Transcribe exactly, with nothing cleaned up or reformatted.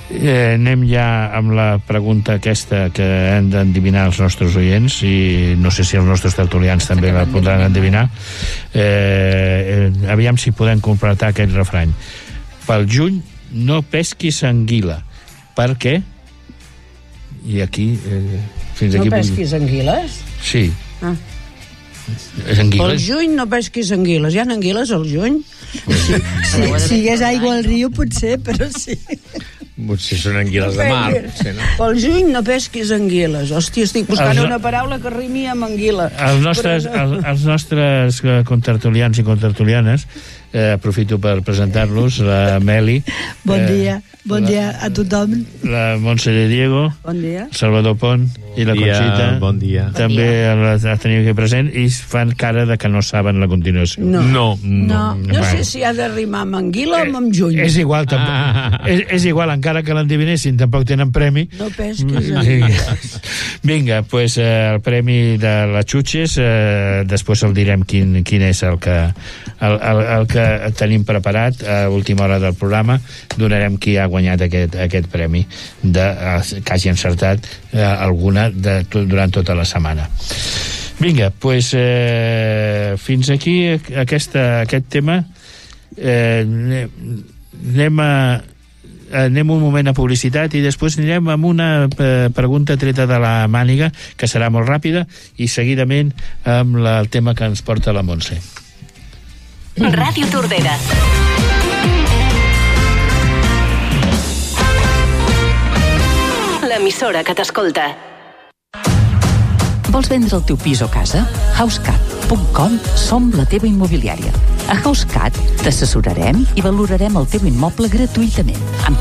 Eh, anem ja amb la pregunta aquesta que han d'endevinar els nostres oients, i no sé si els nostres tertulians també la podran endevinar. Eh, eh, aviam si podem completar aquest refrany. Pel juny no pesquis anguila. Per què? I aquí... Eh, fins no aquí pesquis vull... anguiles? Sí. Ah. Anguiles? Pel juny no pesquis anguiles. Hi ha anguiles al juny? Sí, si, si hi hagués aigua al riu, potser, però sí. Potser són anguiles de mar. Potser, no? Pel juny no pesquis anguiles. Hòstia, estic buscant Els... una paraula que rimi amb anguila. Els nostres, no. els, els nostres contertulians i contertulianes, eh, aprofito per presentar-los, la Meli. Bon eh, dia. Bon la, dia a tothom. La Montse de Diego. Bon dia. Salvador Pont i la dia, Conxita. Bon dia. També la, la teniu aquí present i fan cara de que no saben la continuació. No. No. No, no, no sé si ha de rimar amb anguila o amb juny. És igual, tampoc, ah. és, és igual, encara que l'endevinessin, tampoc tenen premi. No pesquis anguiles. Vinga, doncs pues, eh, el premi de les xutxes, eh, després el direm quin, quin és el que, el, el, el que tenim preparat a última hora del programa. Donarem qui ha guanyat aquest, aquest premi de, eh, que hagi encertat eh, alguna de, durant tota la setmana. Vinga, doncs pues, eh, fins aquí aquesta, aquest tema. Eh, anem a anem un moment a publicitat i després anirem amb una eh, pregunta treta de la màniga, que serà molt ràpida, i seguidament amb la, el tema que ens porta la Montse. Ràdio Tordera. L'emissora que t'escolta. Vols vendre el teu pis o casa? housecat punt com som la teva immobiliària. A HouseCat t'assessorarem i valorarem el teu immoble gratuïtament, amb